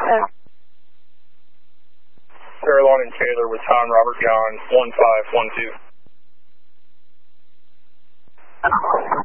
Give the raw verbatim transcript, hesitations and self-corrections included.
Fairlawn and Taylor with Tom Robert John, one five one two.